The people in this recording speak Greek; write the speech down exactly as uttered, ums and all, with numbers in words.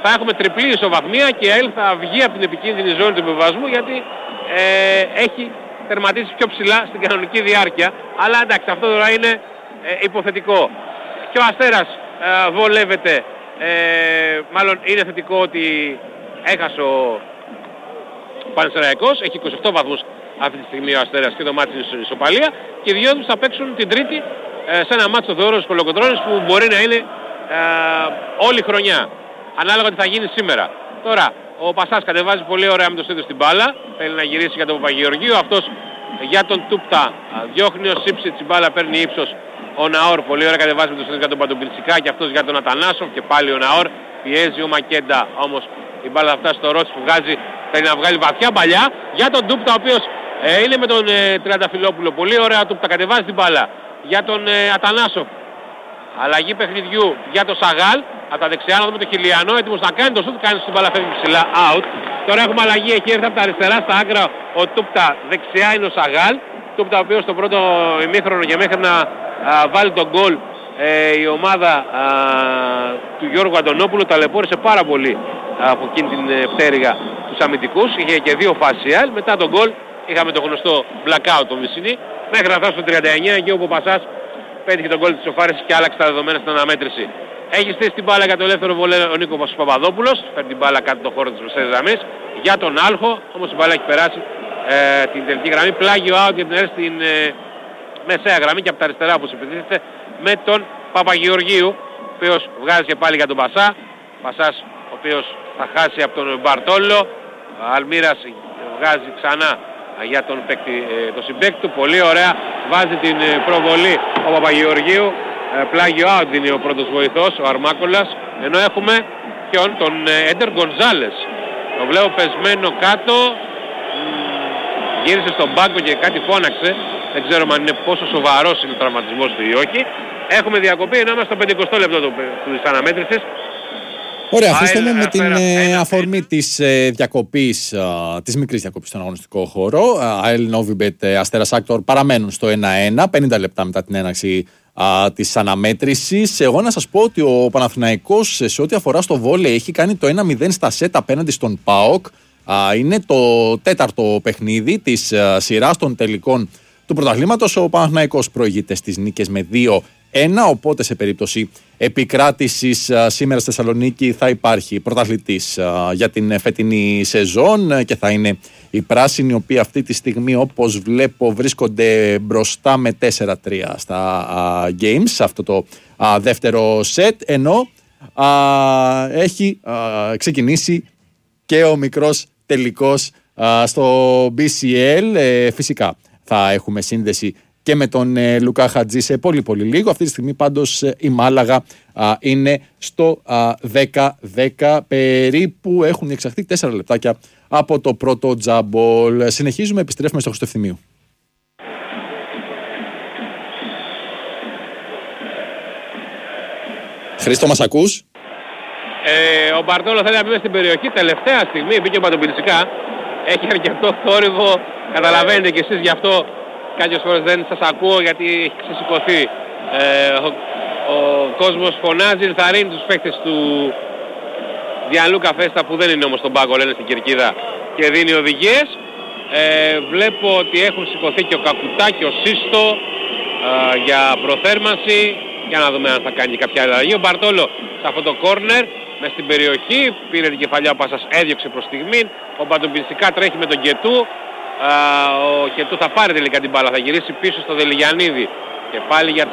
θα έχουμε τριπλή ισοβαθμία και η ΑΕΛ θα βγει από την επικίνδυνη ζώνη του υποβιβασμού γιατί ε, έχει τερματίσει πιο ψηλά στην κανονική διάρκεια. Αλλά εντάξει, αυτό τώρα είναι ε, υποθετικό. Και ο Αστέρας ε, βολεύεται, ε, μάλλον είναι θετικό ότι έχασε ο Πανσεραϊκός, έχει είκοσι οκτώ βαθμούς αυτή τη στιγμή ο Αστέρας και το μάτι είναι στην ισοπαλία και οι δυο τους θα παίξουν την Τρίτη ε, σε ένα μάτι στο Θεόδωρος Κολοκοτρώνης που μπορεί να είναι ε, όλη χρονιά. Ανάλογα τι θα γίνει σήμερα. Τώρα, ο Πασάς κατεβάζει πολύ ωραία με το στήθος στην μπάλα, θέλει να γυρίσει για τον Παπαγεωργίου, αυτός για τον Τούπτα διώχνει ο Σίψιτς, η μπάλα παίρνει ύψος, ο Ναόρ πολύ ωραία κατεβάζει με το στήθος για τον Παντομπιλτσικά και αυτός για τον Ατανάσοφ και πάλι ο Ναόρ, πιέζει ο Μακέντα, όμως η μπάλα θα φτάσει στο Ρότσι που βγάζει, θέλει να βγάλει βαθιά παλιά για τον Τούπτα ο οποίος ε, είναι με τον ε, Τριανταφυλόπουλο, πολύ ωραία ο Τούπτα, κατεβάζει την μπάλα για τον ε, Ατανάσοφ. Αλλαγή παιχνιδιού για το Σαγάλ, από τα δεξιά να δούμε το Χιλιανό, έτοιμος να κάνει το σούτ, κάνει στην μπάλα φεύγει ψηλά, out. Τώρα έχουμε αλλαγή, έχει έρθει από τα αριστερά στα άκρα ο Τούπτα, δεξιά είναι ο Σαγάλ. Τούπτα ο οποίος στο πρώτο ημίχρονο και μέχρι να α, βάλει τον γκολ ε, η ομάδα α, του Γιώργου Αντωνόπουλου ταλαιπώρησε πάρα πολύ α, από εκείνη την ε, πτέρυγα τους αμυντικούς, είχε και δύο φάσιαλ, μετά τον γκολ είχαμε το γνωστό blackout το Μισινή, μέχρι να φτάσει στο τριάντα εννιά και όπου ο Πασάς πέτυχε τον γκολ της σοφάρησης και άλλαξε τα δεδομένα στην αναμέτρηση. Έχει στήσει την μπάλα για το ελεύθερο βολέ ο Νίκος Παπαδόπουλος, φέρνει την μπάλα κάτω το χώρο της μεσαίας γραμμής για τον Άλχο, όμως η μπάλα έχει περάσει ε, την τελική γραμμή, πλάγιο out για την έρθει στην ε, μεσαία γραμμή και από τα αριστερά όπως επιτίθεται με τον Παπαγεωργίου, ο οποίος βγάζει και πάλι για τον Πασά, Πασάς ο οποίος θα χάσει από τον Μπαρτόλο, Αλμύρας βγάζει ξανά για τον παίκτη, το συμπέκτη του, πολύ ωραία, βάζει την προβολή ο Παπαγεωργίου, πλάγιο out είναι ο πρώτος βοηθός, ο Αρμάκολας, ενώ έχουμε ποιον, τον Έντερ Γκονζάλες, το βλέπω πεσμένο κάτω, γύρισε στον πάγκο και κάτι φώναξε, δεν ξέρω αν είναι πόσο σοβαρός είναι ο τραυματισμός του ή όχι. Έχουμε διακοπή, ενώ είμαστε στο πενηκοστό λεπτό της αναμέτρησης. Ωραία, Χρήστο μου, με την ε, αφορμή της ε, διακοπής, ε, της μικρής διακοπής στον αγωνιστικό χώρο, ΑΕΛ Νόβιμπετ, Αστέρας Άκτορ παραμένουν στο ένα ένα, πενήντα λεπτά μετά την έναρξη ε, της αναμέτρησης. Εγώ να σας πω ότι ο Παναθηναϊκός σε ό,τι αφορά στο βόλεϊ έχει κάνει το ένα μηδέν στα σετ απέναντι στον ΠΑΟΚ. Ε, είναι το τέταρτο παιχνίδι της ε, σειράς των τελικών του πρωταθλήματος. Ο Παναθηναϊκός προηγείται στις νίκες με δύο ένα, οπότε σε περίπτωση επικράτησης α, σήμερα στη Θεσσαλονίκη θα υπάρχει πρωταθλητής α, για την φετινή σεζόν και θα είναι οι πράσινοι, οι οποίοι αυτή τη στιγμή όπως βλέπω βρίσκονται μπροστά με τέσσερα τρία στα α, games, σε αυτό το α, δεύτερο σετ, ενώ α, έχει α, ξεκινήσει και ο μικρός τελικός α, στο μπι σι ελ, ε, φυσικά θα έχουμε σύνδεση και με τον ε, Λουκά Χατζή σε πολύ πολύ λίγο. Αυτή τη στιγμή πάντως ε, η Μάλαγα α, είναι στο δέκα δέκα περίπου. Έχουν εξαχθεί τέσσερα λεπτάκια από το πρώτο τζάμπολ. Συνεχίζουμε, επιστρέφουμε στο Χριστοευθυμίου. Χρήστο, μας ακούς? Ε, ο Μπαρτόλο θέλει να μπει στην περιοχή. Τελευταία στιγμή μπήκε ο Παντομπιλτσικά. Έχει αρκετό θόρυβο. Καταλαβαίνετε κι εσείς γι' αυτό. Κάποιες φορές δεν σας ακούω γιατί έχει ξεσηκωθεί. Ε, ο, ο κόσμος φωνάζει, ενθαρρύνει τους παίκτες του Διαλούκα Φέστα που δεν είναι όμως στον πάγκο, λένε στην Κερκίδα, και δίνει οδηγίες. Ε, βλέπω ότι έχουν σηκωθεί και ο Κακουτά και ο Σύστο ε, για προθέρμανση. Για να δούμε αν θα κάνει κάποια αλλαγή. Ο Μπαρτόλο σε αυτό το κόρνερ μες στην περιοχή, πήρε την κεφαλιά ο Πάσας, έδιωξε προς στιγμή. Ο Παντομπιλτσικά τρέχει με τον Κετού. Uh, ο Κετού θα πάρει τελικά την μπάλα, θα γυρίσει πίσω στο Δελιγιαννίδη και πάλι για